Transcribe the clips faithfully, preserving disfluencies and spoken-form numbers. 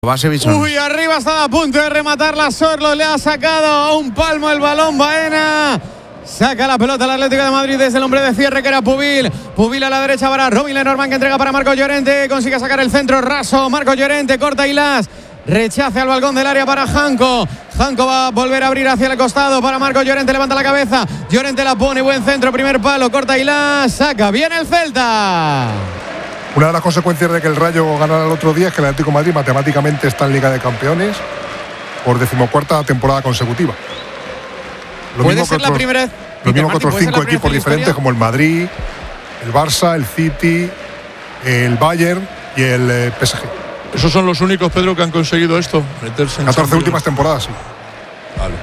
Uy, arriba está a punto de rematar la Sorlo, le ha sacado a un palmo el balón Baena. Saca la pelota el Atlético de Madrid desde el hombre de cierre que era Pubil. Pubil a la derecha para Robin Lenormand, que entrega para Marco Llorente. Consigue sacar el centro raso. Marco Llorente corta y las rechace al balcón del área para Janko. Janko va a volver a abrir hacia el costado para Marco Llorente. Levanta la cabeza. Llorente la pone. Buen centro. Primer palo. Corta y las saca. Viene el Celta. Una de las consecuencias de que el Rayo ganara el otro día es que el Atlético de Madrid matemáticamente está en Liga de Campeones por decimocuarta temporada consecutiva. Lo Puede ser otros, la primera vez. Lo mismo que otros cinco equipos diferentes como el Madrid, el Barça, el City, el Bayern y el eh, P S G. Esos son los únicos, Pedro, que han conseguido esto, meterse en catorce últimas temporadas, sí. Vale.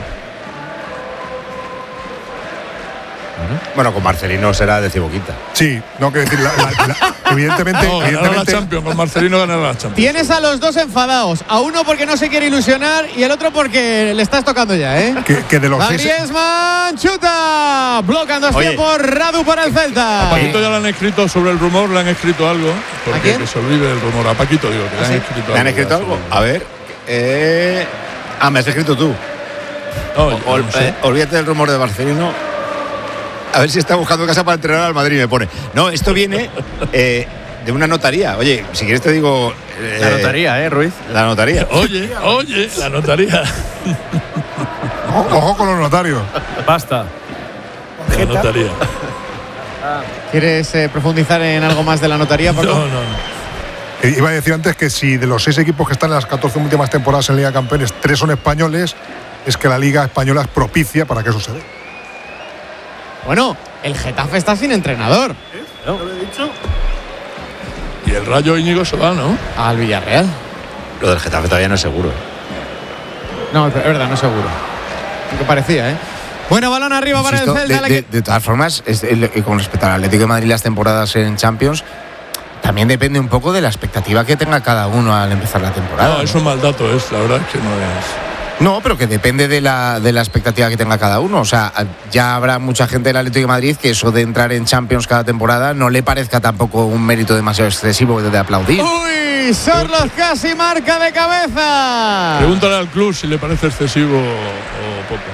Bueno, con Marcelino será decimoquinta. Sí, no quiero decir, la, la, la, evidentemente. No, evidentemente la Champions, con Marcelino ganará la Champions. Tienes a los dos enfadados, a uno porque no se quiere ilusionar y el otro porque le estás tocando ya, ¿eh? Que, que de los seis. Griezmann chuta, blocando este por Radu para el Celta. A Paquito ya le han escrito sobre el rumor, le han escrito algo. Porque ¿A quién? Que se olvide el rumor. A Paquito digo, que le han ¿Sí? escrito algo. ¿Le han escrito algo? A ver. Eh... Ah, me has escrito tú. No, o, no sé. eh, olvídate del rumor de Barcelona. A ver si está buscando casa para entrenar al Madrid, me pone. No, esto viene eh, de una notaría. Oye, si quieres te digo. Eh, la notaría, ¿eh, Ruiz? La notaría. Oye, oye, la notaría. Ojo, ojo con los notarios. Basta. La notaría. ¿Quieres eh, profundizar en algo más de la notaría, Paco? No, no, no. Eh, iba a decir antes que si de los seis equipos que están en las catorce últimas temporadas en Liga de Campeones, tres son españoles, es que la Liga Española es propicia para que suceda. Bueno, el Getafe está sin entrenador. ¿Eh? ¿No? ¿Lo he dicho? Y el Rayo Íñigo se va, ¿no? Al Villarreal. Lo del Getafe todavía no es seguro. No, es verdad, no es seguro. Lo que parecía, ¿eh? Bueno, balón arriba Insisto, para el Celta. De, de, de todas formas, es, el, con respecto al Atlético de Madrid, las temporadas en Champions, también depende un poco de la expectativa que tenga cada uno al empezar la temporada. No, ¿no? es un mal dato, es, la verdad es que no es. No, pero que depende de la, de la expectativa que tenga cada uno. O sea, ya habrá mucha gente del Atlético de Madrid que eso de entrar en Champions cada temporada no le parezca tampoco un mérito demasiado excesivo de aplaudir. Uy, Sorlos casi marca de cabeza. Pregúntale al club si le parece excesivo o poco.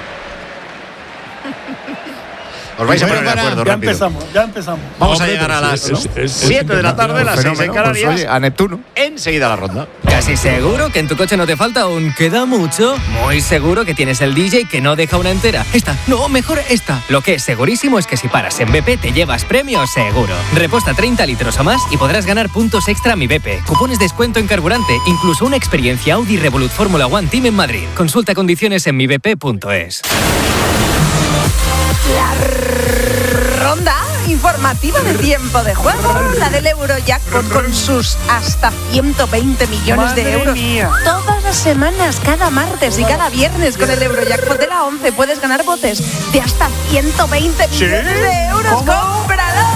Os vais a poner de para, acuerdo ya rápido. Empezamos, ya empezamos. Vamos Hombre, a llegar a pues las es- es- es siete de la tarde, las seis en Canarias. Pues, oye, a Neptuno. Enseguida la ronda. ¿Casi seguro que en tu coche no te falta un queda mucho? Muy seguro que tienes el D J que no deja una entera. Esta, no, mejor esta. Lo que es segurísimo es que si paras en B P te llevas premio seguro. Reposta treinta litros o más y podrás ganar puntos extra Mi B P, cupones de descuento en carburante, incluso una experiencia Audi Revolut Fórmula One Team en Madrid. Consulta condiciones en mi b p punto es. Ronda informativa de tiempo de juego, la del Eurojackpot con sus hasta ciento veinte millones Madre de euros. mía. Todas las semanas, cada martes y cada viernes con el Eurojackpot de la once puedes ganar botes de hasta ciento veinte millones de euros. ¡Cómpralo!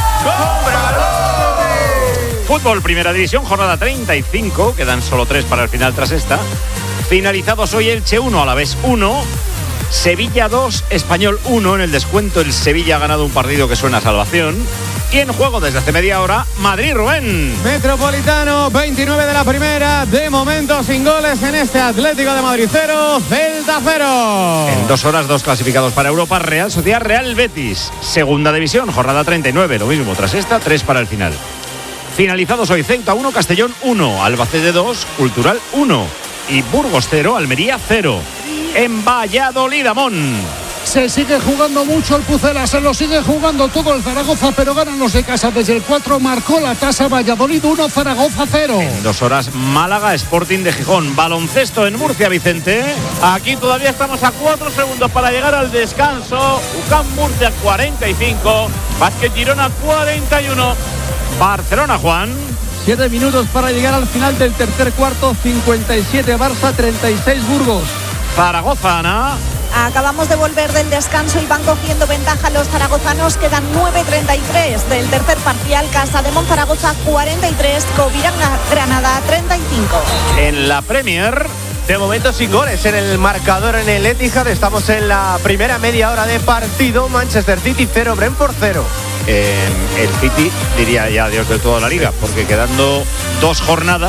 Fútbol, Primera División, jornada treinta y cinco. Quedan solo tres para el final tras esta. Finalizados hoy Elche uno, Alavés uno. Sevilla dos, Español uno. En el descuento el Sevilla ha ganado un partido que suena a salvación. Y en juego desde hace media hora, Madrid, Rubén. Metropolitano, veintinueve de la primera. De momento sin goles en este Atlético de Madrid cero, Celta cero. En dos horas, dos clasificados para Europa. Real Sociedad, Real Betis. Segunda División, jornada treinta y nueve. Lo mismo tras esta, tres para el final. Finalizados hoy, Ceuta uno, Castellón uno. Albacete dos, Cultural uno. Y Burgos cero, Almería cero. En Valladolid, Amón. Se sigue jugando mucho el Pucela, se lo sigue jugando todo el Zaragoza, pero ganan los de casa desde el cuatro, marcó la tasa Valladolid uno, Zaragoza cero. En dos horas, Málaga, Sporting de Gijón. Baloncesto en Murcia, Vicente. Aquí todavía estamos a cuatro segundos para llegar al descanso. U C A M Murcia cuarenta y cinco, Básquet Girona cuarenta y uno. Barcelona, Juan. Siete minutos para llegar al final del tercer cuarto, cincuenta y siete Barça, treinta y seis Burgos. Zaragoza, Ana. Acabamos de volver del descanso y van cogiendo ventaja los zaragozanos. Quedan nueve treinta y tres del tercer parcial. Casa de Monzaragoza cuarenta y tres, Covirán Granada treinta y cinco. En la Premier. De momento sin goles en el marcador en el Etihad. Estamos en la primera media hora de partido. Manchester City cero, Brentford cero. Eh, el City diría ya adiós del todo a la liga, porque quedando dos jornadas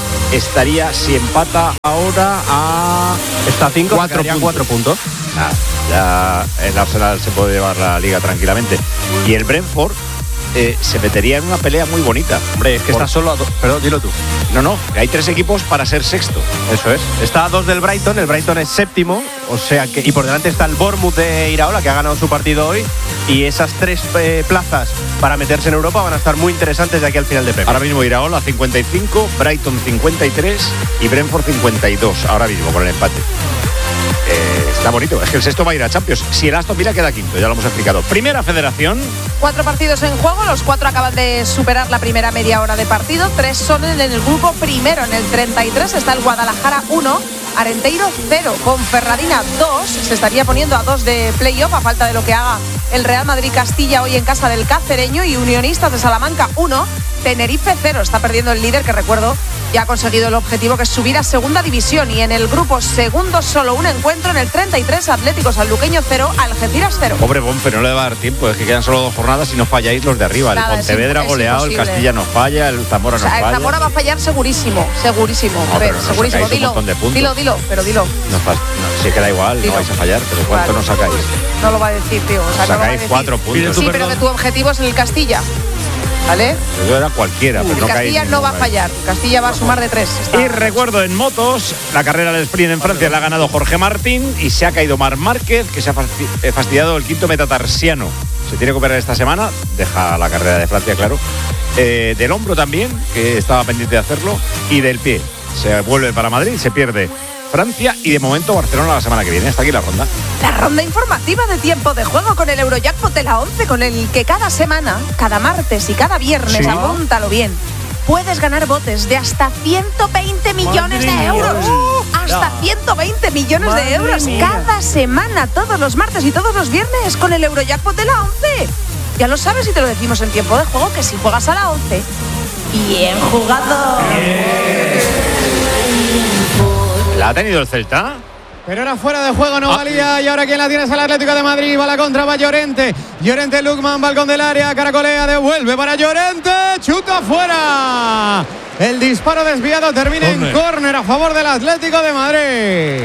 estaría, si empata ahora, a Está a cinco, cuatro puntos. cuatro puntos. Nada, ya el Arsenal se puede llevar la liga tranquilamente. Y el Brentford eh, se metería en una pelea muy bonita. Hombre, es que Por- está solo a dos. Perdón, dilo tú. No, no, hay tres equipos para ser sexto. Eso es. Está a dos del Brighton, el Brighton es séptimo, o sea que y por delante está el Bournemouth de Iraola, que ha ganado su partido hoy, y esas tres eh, plazas para meterse en Europa van a estar muy interesantes de aquí al final de Premier. Ahora mismo Iraola cincuenta y cinco, Brighton cincuenta y tres y Brentford cincuenta y dos, ahora mismo con el empate. Eh, está bonito, es que el sexto va a ir a Champions. Si el Aston Villa queda quinto, ya lo hemos explicado. Primera Federación. Cuatro partidos en juego, los cuatro acaban de superar la primera media hora de partido, tres son en el grupo primero, en el treinta y tres está el Guadalajara uno, Arenteiro cero, Ponferradina dos, se estaría poniendo a dos de playoff a falta de lo que haga el Real Madrid Castilla hoy en casa del Cacereño, y Unionistas de Salamanca uno, Tenerife cero, está perdiendo el líder, que recuerdo ya ha conseguido el objetivo, que es subir a segunda división, y en el grupo segundo solo un encuentro, en el treinta y tres Atlético Sanluqueño cero, Algeciras cero. Pobre Bonfe, no le va a dar tiempo, es que quedan solo dos jornadas y no falláis los de arriba. Nada, el Pontevedra es im- es goleado, el imposible. Castilla no falla, el Zamora O no sea, el falla. Zamora va a fallar segurísimo, segurísimo. No, a ver, pero no segurísimo. sacáis un Dilo, montón de puntos. dilo, dilo, pero dilo. No, fa- no, sí que da igual, Dilo. no vais a fallar, pero ¿cuánto Vale. no sacáis? No lo va a decir, tío. O sea, no lo va a Sacáis decir. cuatro puntos. Sí, pero que tu objetivo es el Castilla. ¿Vale? Yo era cualquiera, pero El no caéis Castilla no va a ninguno. fallar. Castilla va a sumar de tres. Está. Y recuerdo en motos, la carrera del sprint en Francia la ha ganado Jorge Martín y se ha caído Marc Márquez, que se ha fasti- eh, fastidiado el quinto metatarsiano. Se tiene que operar esta semana, deja la carrera de Francia, claro. Eh, del hombro también, que estaba pendiente de hacerlo, y del pie. Se vuelve para Madrid, se pierde Francia y de momento Barcelona la semana que viene. Hasta aquí la ronda. La ronda informativa de tiempo de juego con el Eurojackpot de la once, con el que cada semana, cada martes y cada viernes, Sí. apúntalo bien, puedes ganar botes de hasta ciento veinte millones de euros. Hasta ciento veinte millones de euros cada semana, todos los martes y todos los viernes, con el Eurojackpot de la once. Ya lo sabes y te lo decimos en tiempo de juego, que si juegas a la once, bien jugado. ¿La ha tenido el Celta? Pero era fuera de juego, no valía. Y ahora quien la tiene es el Atlético de Madrid. Va a la contra, va Llorente. Llorente, Lukman, balcón del área. Caracolea, devuelve para Llorente. Chuta afuera. El disparo desviado termina en Córner. córner a favor del Atlético de Madrid.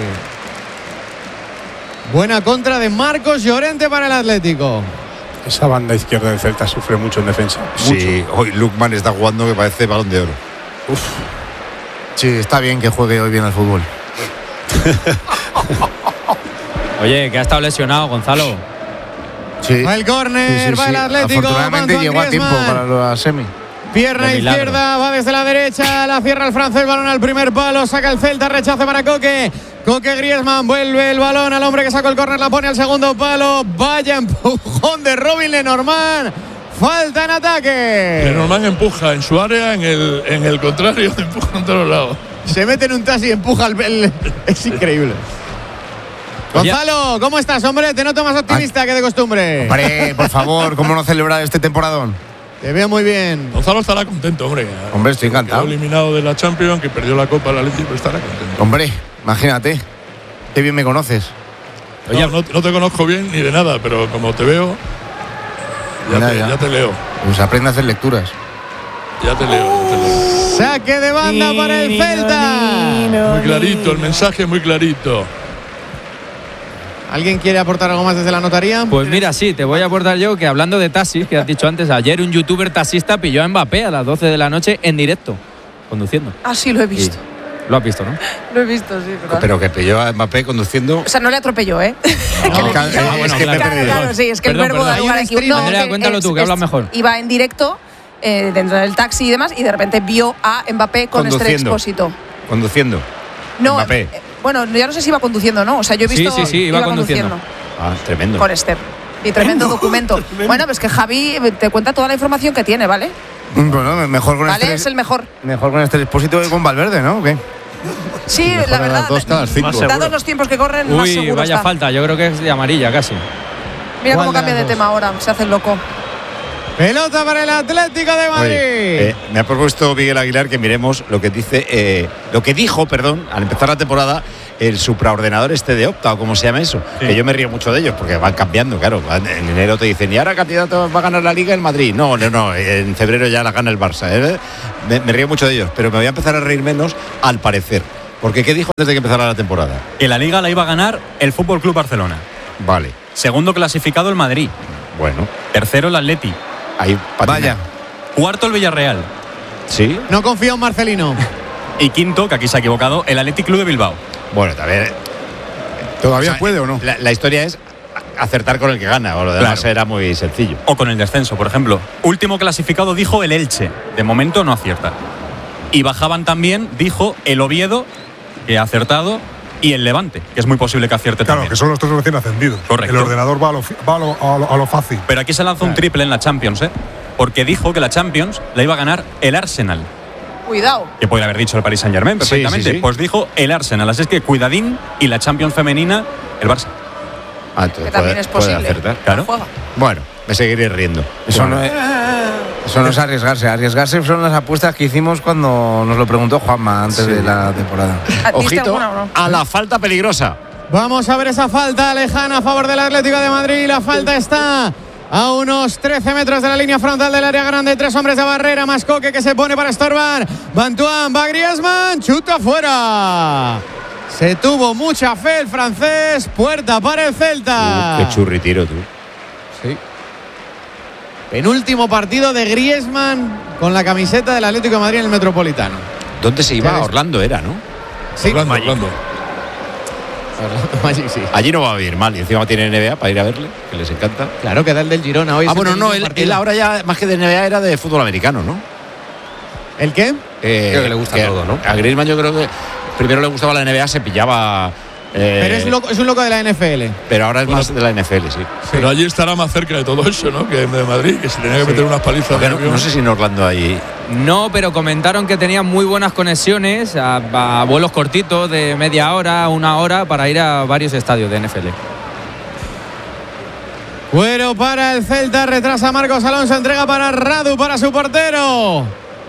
Buena contra de Marcos Llorente para el Atlético. Esa banda izquierda del Celta sufre mucho en defensa. Sí, hoy Lukman está jugando que parece balón de oro. Uf. Sí, está bien que juegue hoy bien al fútbol. Oye, que ha estado lesionado, Gonzalo. Sí. Va el córner, Sí, sí, va sí. el Atlético. Afortunadamente Antoine llegó a tiempo Griezmann. para la semi. Pierna De milagro. izquierda, va desde la derecha, la cierra el francés, balón al primer palo, saca el Celta, rechace para Coque. Coque, Griezmann, vuelve el balón al hombre que sacó el córner, la pone al segundo palo. Vaya empujón de Robin Lenormand. Falta en ataque. Lenormand empuja en su área, en el, en el contrario, empuja en todos lados. Se mete en un taxi y empuja el, el- es increíble. Gonzalo, ¿cómo estás, hombre? Te noto más optimista que de costumbre. Hombre, por favor, ¿cómo no celebrar este temporadón? Te veo muy bien. Gonzalo estará contento, hombre. Hombre, estoy Quedó encantado. eliminado de la Champions, que perdió la Copa del Atlético, pero estará contento. Hombre, imagínate. Qué bien me conoces. No, no, no te conozco bien ni de nada, pero como te veo, ya, Ya, te, ya. ya te leo. Pues aprende a hacer lecturas. Ya te leo, ya te leo. Saque de banda para el Celta. Muy clarito, el mensaje es muy clarito. ¿Alguien quiere aportar algo más desde la notaría? Pues mira, sí, te voy a aportar yo que hablando de taxis, que has dicho antes, ayer un youtuber taxista pilló a Mbappé a las doce de la noche en directo, conduciendo. Ah, sí, lo he visto. Lo has visto, ¿no? Lo he visto, sí. Pero, Pero que pilló a Mbappé conduciendo. o sea, no le atropelló, ¿eh? No, ca- Ah, bueno, es que me he claro. perdido. Claro, sí, es que Perdón, el verbo perdón. da lugar a Hay un equivoco. stream. Andrea, cuéntalo tú, que hablas mejor. Iba en directo eh, dentro del taxi y demás, y de repente vio a Mbappé con Esther Conduciendo. Expósito. Conduciendo. No, Mbappé. eh, bueno, ya no sé si iba conduciendo o no. O sea, yo he Sí, visto. sí, sí, iba conduciendo. Ah, tremendo. Con Esther. Y tremendo documento. Bueno, pues que Javi te cuenta toda la información que tiene, ¿vale? Bueno, mejor con ¿Vale? este. Es el mejor. Mejor con este expósito que con Valverde, ¿no? ¿O qué? Sí, la verdad. Dos cada cinco. Dados los tiempos que corren, más Uy, seguro vaya está. falta, yo creo que es de amarilla casi. Mira cómo ¿Cuál de cambia las de dos? tema ahora. Se hace el loco. Pelota para el Atlético de Madrid. Oye, eh, me ha propuesto Miguel Aguilar que miremos lo que dice, eh, lo que dijo, perdón, al empezar la temporada, el supraordenador este de Opta o como se llama eso. Sí. Que yo me río mucho de ellos porque van cambiando, claro. Van- En enero te dicen, y ahora candidato va a ganar la Liga el Madrid. No, no, no. En febrero ya la gana el Barça. ¿eh? Me, me río mucho de ellos, pero me voy a empezar a reír menos al parecer. Porque ¿qué dijo antes de que empezara la temporada? Que la Liga la iba a ganar el Fútbol Club Barcelona. Vale. Segundo clasificado el Madrid. Bueno. Tercero el Atleti. Ahí Vaya. Cuarto el Villarreal. Sí. No confío en Marcelino. Y quinto, que aquí se ha equivocado, el Athletic Club de Bilbao. Bueno, también. ¿Todavía o sea, puede o no? La, la historia es acertar con el que gana, o lo demás Claro. era muy sencillo. O con el descenso, por ejemplo. Último clasificado dijo el Elche. De momento no acierta. Y bajaban también, dijo el Oviedo, que ha acertado, y el Levante, que es muy posible que acierte Claro, también. que son los tres recién ascendidos. Correcto. El ordenador va a lo, fi- va a lo, a lo- a lo fácil. Pero aquí se lanzó un triple en la Champions, ¿eh? Porque dijo que la Champions la iba a ganar el Arsenal. Cuidado. Que puede haber dicho el Paris Saint Germain perfectamente. Sí, sí, sí. Pues dijo el Arsenal. Así es que cuidadín y la Champions femenina, el Barça. Ah, entonces Que también puede- es posible. puede acertar. Claro. Juega. Bueno, me seguiré riendo. Eso no es, eso no es arriesgarse. Arriesgarse son las apuestas que hicimos cuando nos lo preguntó Juanma antes Sí. de la temporada. ¿Viste Ojito alguna o no? a la falta peligrosa. Vamos a ver esa falta lejana a favor del Atlético de Madrid. La falta está a unos trece metros de la línea frontal del área grande. Tres hombres de barrera, más Coque que se pone para estorbar. Bantuán, va Griezmann, chuta fuera. Se tuvo mucha fe el francés. Puerta para el Celta. Uh, qué churri tiro tú. Sí. Penúltimo partido de Griezmann con la camiseta del Atlético de Madrid en el Metropolitano. ¿Dónde se iba? Ya ves. Orlando era, ¿no? Sí, Orlando, Magic. Orlando. Magic, sí. Allí no va a ir mal y encima tiene N B A para ir a verle, que les encanta. Claro, que da el del Girona hoy. Ah, es el bueno, no, penúltimo él, partido. él ahora ya más que de N B A era de fútbol americano, ¿no? ¿El qué? Eh, Creo que le gusta todo, ¿no? A Griezmann yo creo que primero le gustaba la N B A, se pillaba. eh, Pero es, loco- es un loco de la N F L. pero ahora es más de la N F L, sí. Pero allí estará más cerca de todo eso, ¿no? Que de Madrid, que se tenía que meter unas palizas de Porque no, avión. no sé si en Orlando hay. No, pero comentaron que tenían muy buenas conexiones a, a vuelos cortitos de media hora, una hora, para ir a varios estadios de N F L. Cuero para el Celta, retrasa Marcos Alonso, entrega para Radu, para su portero.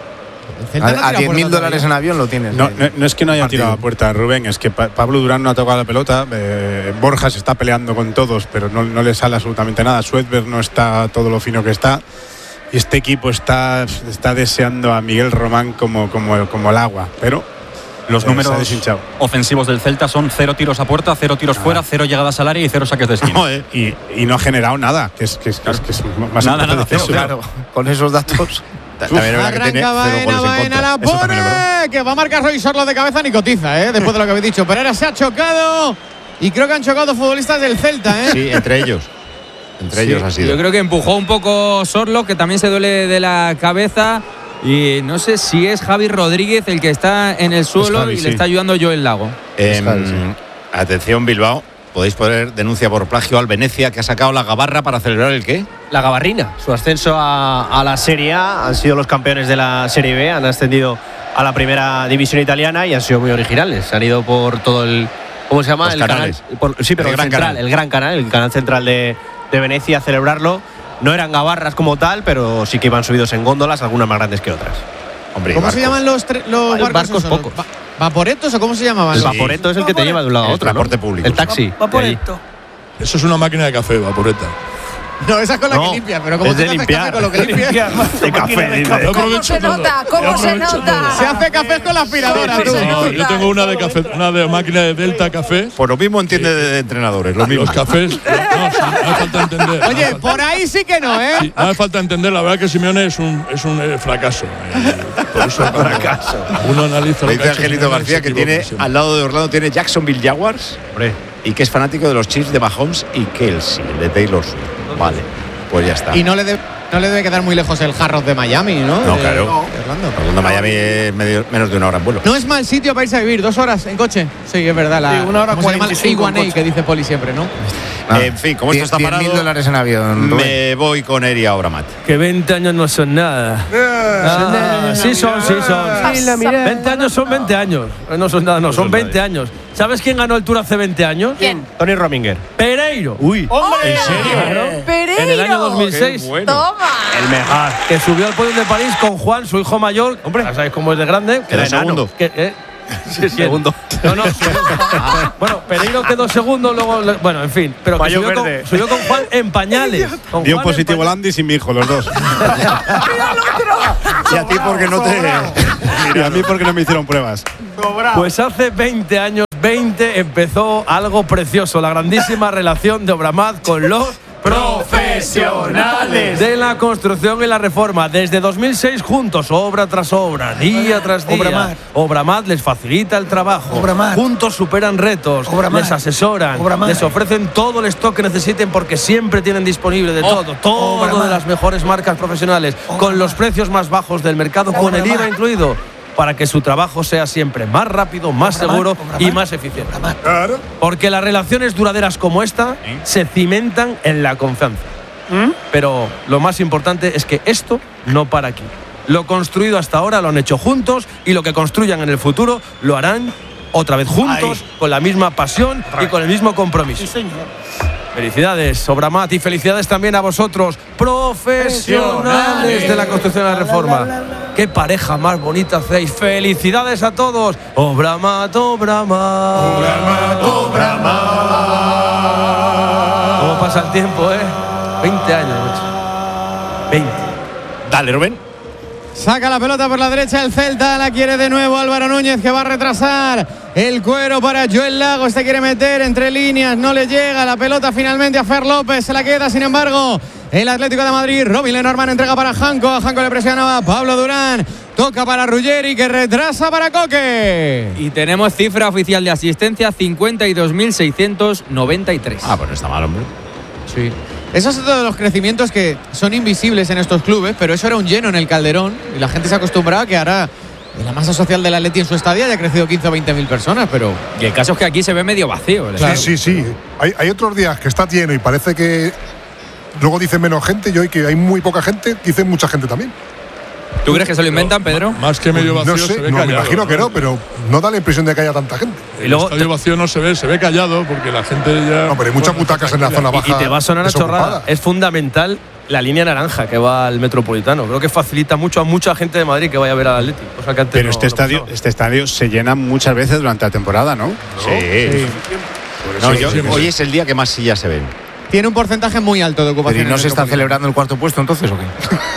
El Celta no A, a tira diez mil puerta dólares en todavía. avión lo tienes. No, eh. no, no es que no haya Partido. tirado a puerta, Rubén, es que Pa- Pablo Durán no ha tocado la pelota. eh, Borja se está peleando con todos, pero no, no le sale absolutamente nada. Suedberg no está todo lo fino que está. Y este equipo está, está deseando a Miguel Román como, como, como el agua, pero Los eh, se ha números deshinchado. ofensivos del Celta son cero tiros a puerta, cero tiros fuera, cero llegadas al área y cero saques de esquina. Y, y no ha generado nada, que es, que es, que es, que es más Nada, importante nada, que eso. Claro, con esos datos. También es verdad que tiene Arranca cero Baena, goles en Baena contra. la Eso también es verdad. pone, que va a marcar hoy Sorlo de cabeza ni cotiza, ¿eh? Después de lo que habéis dicho. Pero ahora se ha chocado y creo que han chocado futbolistas del Celta, ¿eh? Sí, entre ellos. Entre Sí, ellos ha sido. Yo creo que empujó un poco Sorlo, que también se duele de la cabeza. Y no sé si es Javi Rodríguez el que está en el suelo Javi, y sí. le está ayudando Joel Lago. Em, Javi, sí. Atención, Bilbao. Podéis poner denuncia por plagio al Venecia, que ha sacado la gabarra para celebrar el qué. La Gabarrina, su ascenso a, a la Serie A, han sido los campeones de la Serie B, han ascendido a la primera división italiana y han sido muy originales. Han ido por todo el, ¿cómo se llama? Los el canales. canal. por- sí, pero El el, Gran central, Canal. el Gran Canal, el canal central de, de Venecia a celebrarlo. No eran gabarras como tal, pero sí que iban subidos en góndolas, algunas más grandes que otras. Hombre, ¿Cómo se barcos. llaman los, tre- los Hay barcos? barcos esos? pocos. Va- ¿Vaporetos o cómo se llamaban? El los- vaporeto es el que te lleva de un lado a El otro, ¿no? transporte público. El taxi. Vaporeto. Eso es una máquina de café, vaporeta. No, esa es con la No, que limpias, pero como es tú de te haces limpiar. café con lo que limpias. De café, dice. Yo ¿Cómo aprovecho se todo. nota? Yo ¿Cómo se aprovecho nota? todo. Se hace café con la aspiradora, tú. No, yo tengo una de café, una de máquina de Delta Café. Por lo mismo entiende de, de entrenadores, lo mismo. Los cafés. No, sí, no hace falta entender. no Oye, hace falta- por ahí sí que no, ¿eh? sí, no hace falta entender, la verdad que Simeone es un, es un eh, fracaso. Eh, por eso fracaso. Uno analiza lo Me que dice ha hecho Angelito Simeone, García se que equivoca tiene siempre. al lado de Orlando tiene Jacksonville Jaguars Hombre, y que es fanático de los Chiefs de Mahomes y Kelsey, el de Taylor Swift. Vale, pues ya está. Y no le, de- no le debe quedar muy lejos el Hard Rock de Miami, ¿no? No, De- claro. de Orlando. Orlando, Miami es medio- menos de una hora en vuelo. No es mal sitio para irse a vivir, dos horas en coche. Sí, es verdad. La, Sí, una hora ¿cómo se llama? cuarenta y cinco A uno A en coche. que dice Poli siempre, ¿no? Ah, En fin, como esto está diez mil parado, dólares en avión. Rubén. me voy con Eri ahora, Matt. Que veinte años no son nada. Ah, sí son, sí son. veinte años son veinte años. No son nada, no, son veinte años. ¿Sabes quién ganó el Tour hace veinte años? ¿Quién? Tony Rominger. Pereiro. Uy, ¿En serio? Pereiro. En el año dos mil seis. Toma. el mejor. Que subió al podio de París con Juan, su hijo mayor. Hombre, ya sabéis cómo es de grande. Quedó segundo. Que, eh, Sí, segundo. No, no. Bueno, Pereiro quedó segundo, luego. Bueno, en fin. Pero que subió, con, subió con Juan en pañales. Con Dio Juan positivo Landis y mi hijo, los dos. Y a ti porque no te. Y a mí porque no me hicieron pruebas. Pues hace veinte años, veinte, empezó algo precioso, la grandísima relación de Obramat con los profesionales de la construcción y la reforma. Desde dos mil seis juntos, obra tras obra, día tras día. Obramat. Obramat les facilita el trabajo. Obramat. Juntos superan retos, Obramat. les asesoran, Obramat. les ofrecen todo el stock que necesiten porque siempre tienen disponible de todo, todo Obramat. de las mejores marcas profesionales, con los precios más bajos del mercado, con el I V A incluido, para que su trabajo sea siempre más rápido, más seguro y más eficiente. Porque las relaciones duraderas como esta se cimentan en la confianza. Pero lo más importante es que esto no para aquí. Lo construido hasta ahora lo han hecho juntos y lo que construyan en el futuro lo harán otra vez juntos, con la misma pasión y con el mismo compromiso. Felicidades, Obramat, y felicidades también a vosotros, profesionales de la construcción y la reforma. Qué pareja más bonita hacéis. Felicidades a todos. Obramat, Obramat. Obramat, Obramat. ¿Cómo pasa el tiempo, eh? veinte años, macho. veinte. Dale, Rubén. Saca la pelota por la derecha el Celta, la quiere de nuevo Álvaro Núñez, que va a retrasar el cuero para Joel Lago. Se quiere meter entre líneas, no le llega la pelota finalmente a Fer López, se la queda sin embargo el Atlético de Madrid. Robin Lenormand entrega para Janko, a Janko le presionaba Pablo Durán, toca para Ruggeri, que retrasa para Coque. Y tenemos cifra oficial de asistencia, cincuenta y dos mil seiscientos noventa y tres. Ah, pues no está mal, hombre. Sí. Esos son todos los crecimientos que son invisibles en estos clubes, pero eso era un lleno en el Calderón y la gente se acostumbraba a que ahora en la masa social del Atleti en su estadio haya crecido quince o veinte mil personas, pero... Y el caso es que aquí se ve medio vacío. Claro. Sí, sí, sí. Hay, hay otros días que está lleno y parece que luego dicen menos gente, y hoy que hay muy poca gente, dicen mucha gente también. ¿Tú crees que se lo inventan, Pedro? Más que medio vacío, no sé, se ve no, callado. me imagino que no, pero no da la impresión de que haya tanta gente. El estadio vacío no se ve, se ve callado porque la gente ya... No, pero hay muchas butacas en la zona baja. Y te va a sonar a chorrada. Es fundamental la línea naranja que va al Metropolitano. Creo que facilita mucho a mucha gente de Madrid que vaya a ver al Atleti. O sea, que antes Pero no, este, no estadio, pasaba. este estadio se llena muchas veces durante la temporada, ¿no? Sí. Sí. No, Sí, yo- sí, sí. hoy es el día que más sillas se ven. Tiene un porcentaje muy alto de ocupación. Pero ¿y no en se el está Metropolitano. celebrando el cuarto puesto entonces o qué?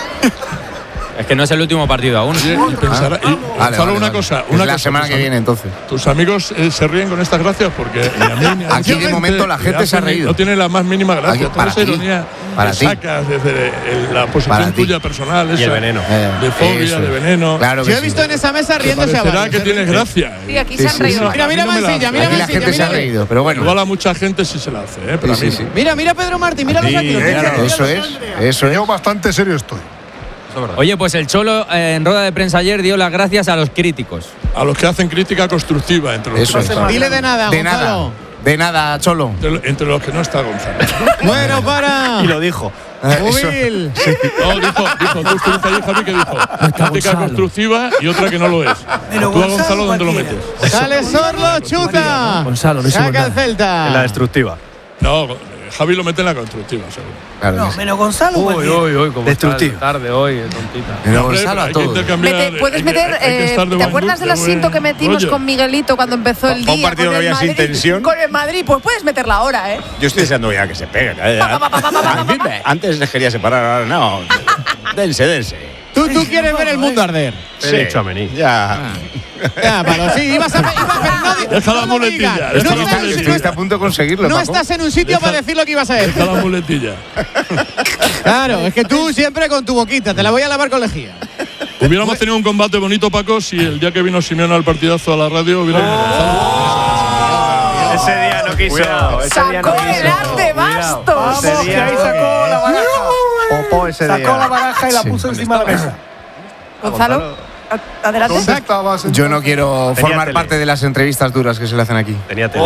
Es que no es el último partido aún. Oye, y pensará, y, Vale, Gonzalo, vale, una vale. cosa. Es Una la cosa, semana tus que am- viene entonces. Tus amigos eh, se ríen con estas gracias porque ni a mí ni a Aquí, de mucha momento, la le gente se ha hacen- reído. No tiene la más mínima gracia. Aquí, Toda para esa ti, ironía para que ti. sacas desde el- la Para posición ti. tuya personal. Y el esa, veneno. Eh, De fobia, eso. de veneno. Claro que Yo he sí. visto en esa mesa Te riéndose a parecerá varios. que tienes gracia. Sí, aquí Sí, se han sí, reído. sí. Mira, mira A mí no me la Mansilla, hace. mira Aquí la Mansilla, gente se ha mira. reído, pero bueno. Igual a mucha gente sí se la hace, ¿eh? Pero Sí, a mí sí, no. sí. Mira, mira Pedro Martín, mira los Sí, ángulos. claro, mira, mira eso los es. ángulos. Eso es. Yo bastante serio estoy. Oye, pues el Cholo eh, en rueda de prensa ayer dio las gracias a los críticos. A los que hacen crítica constructiva, entre los, Eso que, es. no está- Dile de nada, De Gonzalo. nada. De nada, Cholo. entre, lo- entre los que no está Gonzalo. Bueno, para. Y lo dijo. Jubil. No, dijo, dijo, tú estuviste allí, Javi, que dijo crítica constructiva y otra que no lo es. Pero Tú a Gonzalo Gonzalo, ¿dónde lo cualquiera. metes? Sale Sorlo, chuta. Gonzalo, no hicimos Saca el nada. Celta. En la destructiva. No, Javi lo mete en la constructiva, seguro. Claro No, que sí. menos Gonzalo. Uy, cualquiera. uy, uy, como Destructivo. está tarde hoy, tontita. Pero Hombre, Gonzalo pero a hay que todos. intercambiar, Mete- puedes hay que- meter, hay que eh, estar de ¿te buen acuerdas gu- del de asiento buen que metimos rollo? con Miguelito cuando empezó el Pa- pa un día? partido con que el había sin Madrid? tensión. Con el Madrid, pues puedes meterla ahora, ¿eh? Yo estoy deseando ya que se peguen. ¿eh? Antes les quería separar, ahora no. Dense, dense. Tú, tú quieres ver el mundo arder. He dicho a Mení. Ya. Ya, Pablo, sí, ibas a. Ibas a no, Deja la no lo digas. muletilla, No deja la estás- muletilla. Estuviste a punto de conseguirlo, No Paco. estás en un sitio Deja- para decir lo que ibas a decir. Deja la muletilla. Claro, es que tú siempre con tu boquita, te la voy a lavar con lejía. Hubiéramos tenido un combate bonito, Paco, si el día que vino Simeone al partidazo a la radio hubiera venido Gonzalo. Ese día no quiso. Ese día no Sacó el quiso. arte bastos. Ese día ahí sacó la baraja. Popó ese día. Sacó la baraja y la Sí. puso encima de la mesa. Gonzalo, a- adelante. ¿Dónde estabas? Yo no quiero Tenía formar tele. parte de las entrevistas duras que se le hacen aquí. Tenía tele.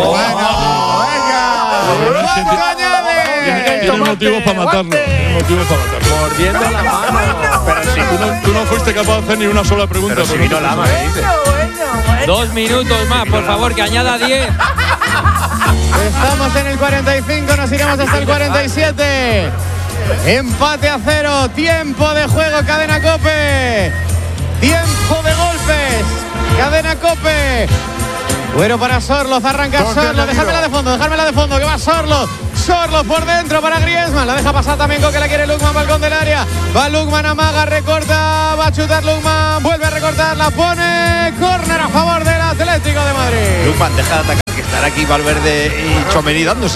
Tiene, tiene motivos para matarlo. Tiene motivos para matarlo. Mordiendo la mano. Pero si tú no, tú no fuiste capaz de hacer ni una sola pregunta. Pero si pues no vino te- Lama, ¿qué dices? Dos minutos más, por favor, que añada diez. Estamos en el cuarenta y cinco, nos iremos hasta el cuarenta y siete. Empate a cero, tiempo de juego, Cadena COPE. Tiempo de golpes. Cadena COPE. Bueno, para Sorloz, arranca Sorloz, dejármela de fondo, dejármela de fondo, que va Sorloz. Sorloz por dentro para Griezmann, la deja pasar también con que la quiere Lukman, balcón del área. Va Lukman, amaga, recorta, va a chutar Lukman, vuelve a recortar, la pone, córner a favor del Atlético de Madrid. Lukman, deja de atacar, que estará aquí Valverde y Tchouaméni dándose.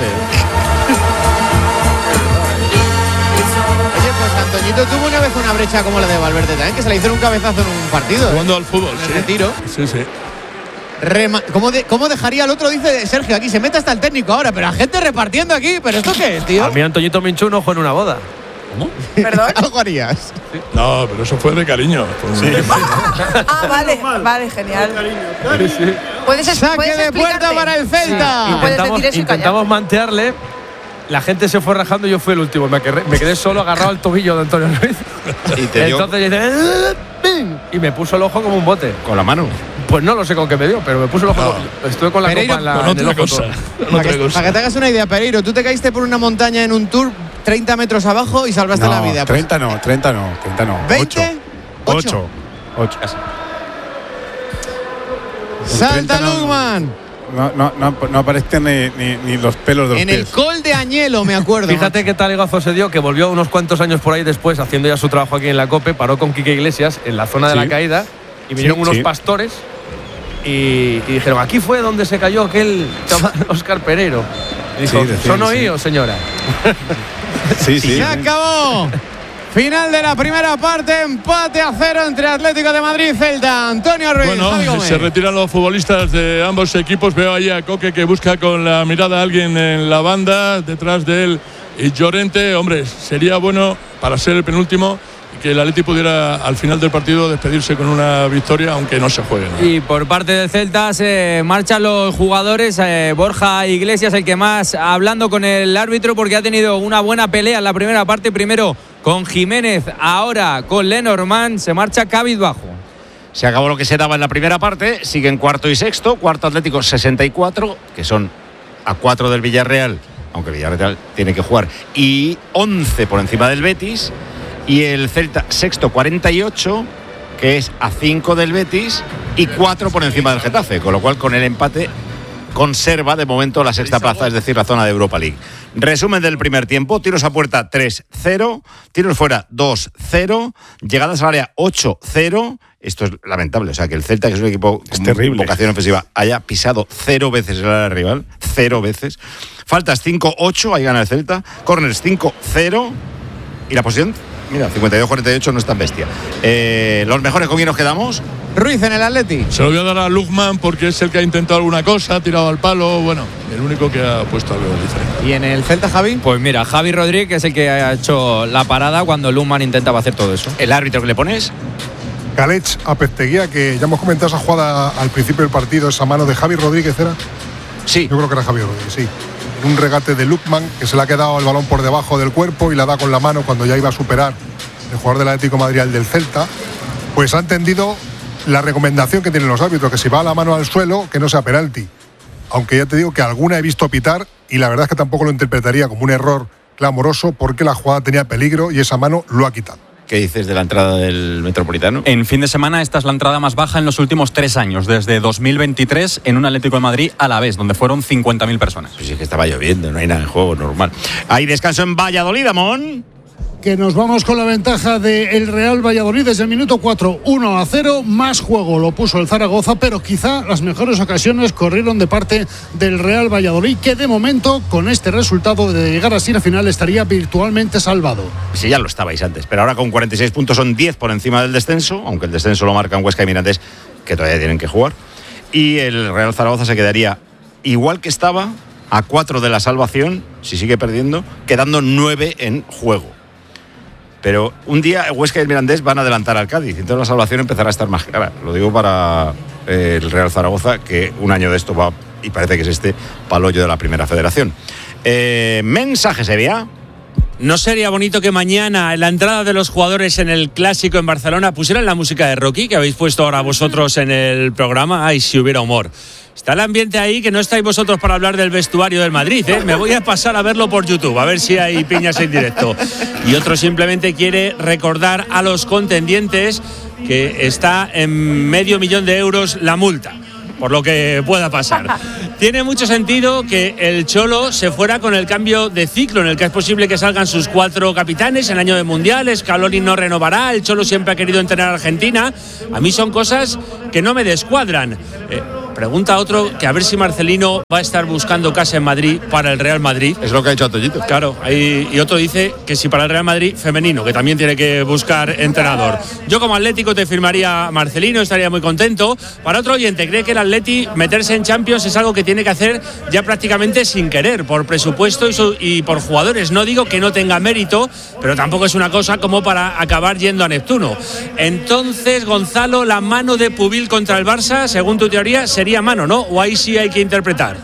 Oye, pues Antoñito tuvo una vez una brecha como la de Valverde también, que se le hicieron un cabezazo en un partido. Jugando ¿eh? al fútbol, en sí. el retiro. Sí, sí. Rema ¿Cómo, de ¿Cómo dejaría el otro? Dice Sergio, aquí se mete hasta el técnico ahora, pero la gente repartiendo aquí. ¿Pero esto qué es, tío? A mí Antoñito me hinchó un ojo en una boda. ¿Cómo? ¿Perdón? Algo harías. No, pero eso fue de cariño. Sí. Ah, vale, vale, genial. Sí, sí. Puedes, Saque puedes de puerta explicarte. para el Celta. Sí, puedes Intentamos, decir eso y callar. intentamos mantearle. La gente se fue rajando y yo fui el último. Me quedé, me quedé solo agarrado al tobillo de Antonio Ruiz. Y te dio Entonces dice, "Eh, pim", y me puso el ojo como un bote. con la mano. Pues no lo sé con qué me dio, pero me puso el ojo. No. Estuve con la Pereiro, copa en la Con en el otra ojo cosa. todo. Con Para otra que, cosa. para que te hagas una idea, Pereiro, tú te caíste por una montaña en un tour treinta metros abajo y salvaste No, la vida. Pues, treinta no, treinta no, treinta no. ¿veinte? ocho. ocho. Salta treinta no. Lukman. No, no, no, no aparecen ni, ni, ni los pelos de los En pies. el col de Añelo, me acuerdo. Fíjate qué talegazo se dio, que volvió unos cuantos años por ahí después, haciendo ya su trabajo aquí en la COPE, paró con Quique Iglesias en la zona de Sí. la caída y vinieron Sí, unos sí. pastores y, y dijeron, aquí fue donde se cayó aquel chaval Óscar Pereiro. Y dijo, Sí, decían, ¿son sí. oídos, señora? Sí, sí. Se acabó. Final de la primera parte, empate a cero entre Atlético de Madrid y Celta. Antonio Ruiz, Javi Bueno, Gómez. se retiran los futbolistas de ambos equipos. Veo ahí a Coque que busca con la mirada a alguien en la banda, detrás de él y Llorente. Hombre, sería bueno para ser el penúltimo y que el Atleti pudiera al final del partido despedirse con una victoria, aunque no se juegue, ¿no? Y por parte del Celta se marchan los jugadores. eh, Borja Iglesias, el que más, hablando con el árbitro, porque ha tenido una buena pelea en la primera parte. Primero con Jiménez, ahora con Lenormand. Se marcha cabizbajo. Se acabó lo que se daba en la primera parte. Siguen cuarto y sexto. Cuarto Atlético sesenta y cuatro, que son a cuatro del Villarreal, aunque el Villarreal tiene que jugar, y once por encima del Betis. Y el Celta sexto cuarenta y ocho, que es a cinco del Betis y cuatro por encima del Getafe, con lo cual con el empate conserva de momento la sexta plaza, es decir, la zona de Europa League. Resumen del primer tiempo: tiros a puerta tres cero, tiros fuera dos cero, llegadas al área ocho cero. Esto es lamentable, o sea, que el Celta, que es un equipo con terrible. vocación ofensiva, haya pisado cero veces el área rival, cero veces. Faltas cinco ocho, ahí gana el Celta. Corners cinco cero. Y la posición, mira, cincuenta y dos cuarenta y ocho, no es tan bestia. Eh, ¿Los mejores con quién nos quedamos? Ruiz en el Atleti. Se lo voy a dar a Lukman porque es el que ha intentado alguna cosa, ha tirado al palo, bueno, el único que ha puesto algo diferente. ¿Y en el Celta, Javi? Pues mira, Javi Rodríguez, que es el que ha hecho la parada cuando Lukman intentaba hacer todo eso. ¿El árbitro que le pones? Calech Apesteguía, que ya hemos comentado esa jugada al principio del partido, esa mano de Javi Rodríguez, ¿era? Sí. Yo creo que era Javi Rodríguez, sí. En un regate de Lukman, que se le ha quedado el balón por debajo del cuerpo y la da con la mano cuando ya iba a superar el jugador del Atlético de Madrid al del Celta, pues ha entendido la recomendación que tienen los árbitros, que si va la mano al suelo, que no sea penalti. Aunque ya te digo que alguna he visto pitar y la verdad es que tampoco lo interpretaría como un error clamoroso, porque la jugada tenía peligro y esa mano lo ha quitado. ¿Qué dices de la entrada del Metropolitano? En fin de semana, esta es la entrada más baja en los últimos tres años, desde dos mil veintitrés, en un Atlético de Madrid a la vez, donde fueron cincuenta mil personas. Pues es que estaba lloviendo, no hay nada en juego, normal. Hay descanso en Valladolid, Amón. Que nos vamos con la ventaja del Real Valladolid desde el minuto cuatro, uno a cero, más juego lo puso el Zaragoza, pero quizá las mejores ocasiones corrieron de parte del Real Valladolid, que de momento, con este resultado de llegar así a la final, estaría virtualmente salvado. Sí, ya lo estabais antes, pero ahora con cuarenta y seis puntos son diez por encima del descenso, aunque el descenso lo marcan Huesca y Mirandés, que todavía tienen que jugar. Y el Real Zaragoza se quedaría igual que estaba, a cuatro de la salvación, si sigue perdiendo, quedando nueve en juego. Pero un día Huesca y el Mirandés van a adelantar al Cádiz, entonces la salvación empezará a estar más clara. Lo digo para eh, el Real Zaragoza, que un año de esto va, y parece que es este, pa'l hoyo de la Primera Federación. Eh, mensaje, Sevilla. ¿No sería bonito que mañana, en la entrada de los jugadores en el Clásico en Barcelona, pusieran la música de Rocky que habéis puesto ahora vosotros en el programa? Ay, si hubiera humor. Está el ambiente ahí, que no estáis vosotros para hablar del vestuario del Madrid, ¿eh? Me voy a pasar a verlo por YouTube, a ver si hay piñas en directo. Y otro simplemente quiere recordar a los contendientes que está en medio millón de euros la multa, por lo que pueda pasar. Tiene mucho sentido que el Cholo se fuera con el cambio de ciclo, en el que es posible que salgan sus cuatro capitanes en año de mundiales. Scaloni no renovará, el Cholo siempre ha querido entrenar a Argentina. A mí son cosas que no me descuadran. Eh, Pregunta otro que a ver si Marcelino va a estar buscando casa en Madrid para el Real Madrid. Es lo que ha hecho Antoñito. Claro, ahí, y otro dice que si para el Real Madrid femenino, que también tiene que buscar entrenador. Yo como Atlético te firmaría Marcelino, estaría muy contento. Para otro oyente, cree que el Atleti meterse en Champions es algo que tiene que hacer ya prácticamente sin querer, por presupuesto y, su, y por jugadores. No digo que no tenga mérito, pero tampoco es una cosa como para acabar yendo a Neptuno. Entonces, Gonzalo, la mano de Pubil contra el Barça, según tu teoría, sería mano, ¿no? O ahí sí hay que interpretar.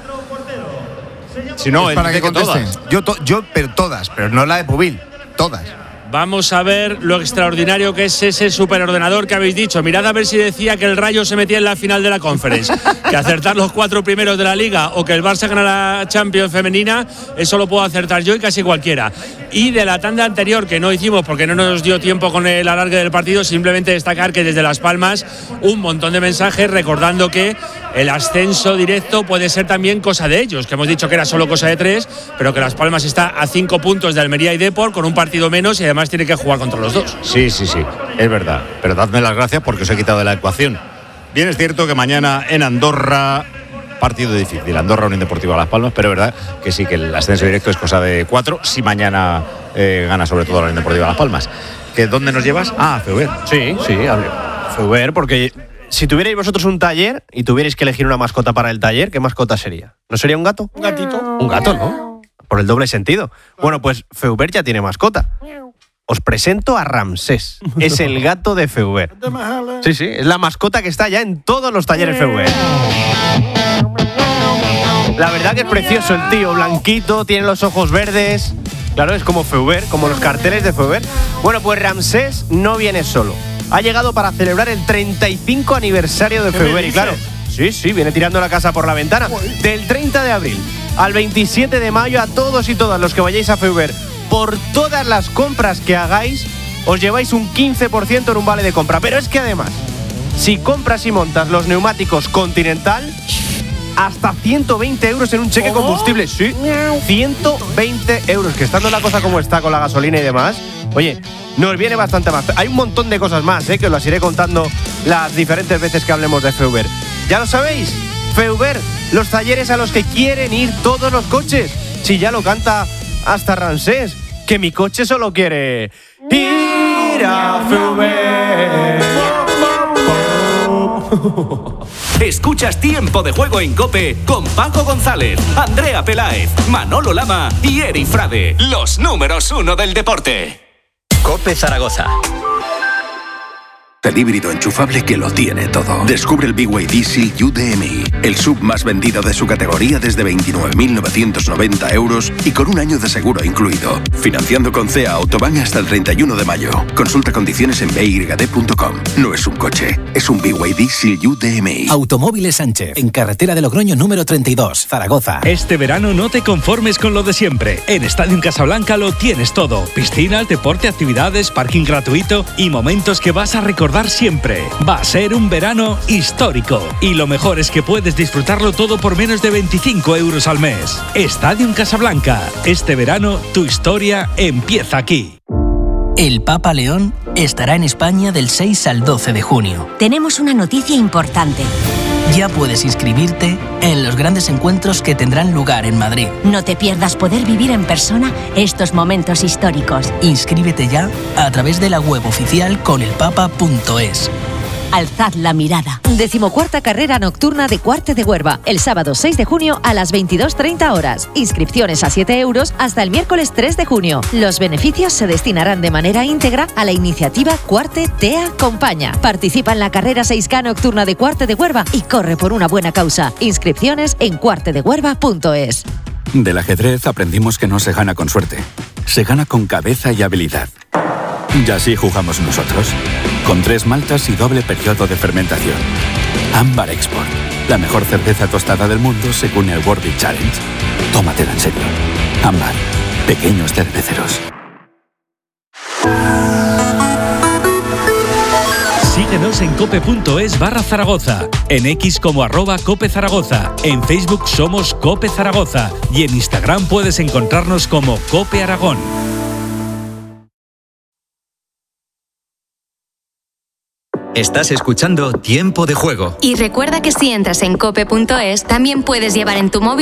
Si no, es para que conteste. Todas. Yo, to, yo, pero todas, pero no la de Pubil, todas. Vamos a ver lo extraordinario que es ese superordenador que habéis dicho. Mirad a ver si decía que el Rayo se metía en la final de la Conference. Que acertar los cuatro primeros de la Liga o que el Barça gana la Champions femenina, eso lo puedo acertar yo y casi cualquiera. Y de la tanda anterior, que no hicimos porque no nos dio tiempo con el alargue del partido, simplemente destacar que desde Las Palmas un montón de mensajes recordando que el ascenso directo puede ser también cosa de ellos, que hemos dicho que era solo cosa de tres, pero que Las Palmas está a cinco puntos de Almería y Depor con un partido menos y además tiene que jugar contra los dos. Sí, sí, sí, es verdad. Pero dadme las gracias porque os he quitado de la ecuación. Bien, es cierto que mañana en Andorra, partido difícil, Andorra Unión Deportiva Las Palmas, pero es verdad que sí, que el ascenso directo es cosa de cuatro, si mañana eh, gana sobre todo la Unión Deportiva Las Palmas. ¿Que dónde nos llevas? Ah, a Feuber. Sí, sí, a Feuber, porque si tuvierais vosotros un taller y tuvierais que elegir una mascota para el taller, ¿qué mascota sería? ¿No sería un gato? Un gatito. Un gato, ¿no? Por el doble sentido. Bueno, pues Feuber ya tiene mascota. Os presento a Ramsés. Es el gato de Feuber. Sí, sí, es la mascota que está ya en todos los talleres Feuber. La verdad que es precioso el tío, blanquito, tiene los ojos verdes. Claro, es como Feuber, como los carteles de Feuber. Bueno, pues Ramsés no viene solo. Ha llegado para celebrar el treinta y cinco aniversario de Feuber. Y claro, sí, sí, viene tirando la casa por la ventana. Del treinta de abril al veintisiete de mayo, a todos y todas los que vayáis a Feuber, por todas las compras que hagáis, os lleváis un quince por ciento en un vale de compra. Pero es que además, si compras y montas los neumáticos Continental, hasta ciento veinte euros en un cheque ¿Oh? combustible. Sí, ciento veinte euros, que estando la cosa como está con la gasolina y demás, oye, nos viene bastante más. Hay un montón de cosas más, ¿eh? Que os las iré contando las diferentes veces que hablemos de Feuber. Ya lo sabéis, Feuber, los talleres a los que quieren ir todos los coches. Si ya lo canta hasta Ramsés, que mi coche solo quiere ir a Feuber. Escuchas Tiempo de Juego en COPE con Paco González, Andrea Peláez, Manolo Lama y Eri Frade, los números uno del deporte. COPE Zaragoza. El híbrido enchufable que lo tiene todo. Descubre el B Y D Diesel U D M I, el sub más vendido de su categoría desde veintinueve mil novecientos noventa euros y con un año de seguro incluido. Financiando con C E A Autobahn hasta el treinta y uno de mayo. Consulta condiciones en b y d punto com. No es un coche, es un B Y D Diesel U D M I. Automóviles Sánchez, en carretera de Logroño número treinta y dos, Zaragoza. Este verano no te conformes con lo de siempre. En Estadio Casablanca lo tienes todo. Piscinas, deporte, actividades, parking gratuito y momentos que vas a recordar siempre. Va a ser un verano histórico y lo mejor es que puedes disfrutarlo todo por menos de veinticinco euros al mes. Estadio Casablanca. Este verano tu historia empieza aquí. El Papa León estará en España del seis al doce de junio. Tenemos una noticia importante. Ya puedes inscribirte en los grandes encuentros que tendrán lugar en Madrid. No te pierdas poder vivir en persona estos momentos históricos. Inscríbete ya a través de la web oficial conelpapa punto es. Alzad la mirada. Decimocuarta carrera nocturna de Cuarte de Huerva, el sábado seis de junio a las veintidós treinta horas. Inscripciones a siete euros hasta el miércoles tres de junio. Los beneficios se destinarán de manera íntegra a la iniciativa Cuarte Te Acompaña. Participa en la carrera seis K nocturna de Cuarte de Huerva y corre por una buena causa. Inscripciones en cuarte de huerva punto es. Del ajedrez aprendimos que no se gana con suerte, se gana con cabeza y habilidad. Y así jugamos nosotros, con tres maltas y doble periodo de fermentación. Ámbar Export, la mejor cerveza tostada del mundo según el World Beer Challenge. Tómatela en serio. Ámbar, pequeños cerveceros. Sigue Síguenos en cope.es barra Zaragoza, en X como arroba Cope Zaragoza, en Facebook somos Cope Zaragoza y en Instagram puedes encontrarnos como Cope Aragón. Estás escuchando Tiempo de Juego. Y recuerda que si entras en cope punto es, también puedes llevar en tu móvil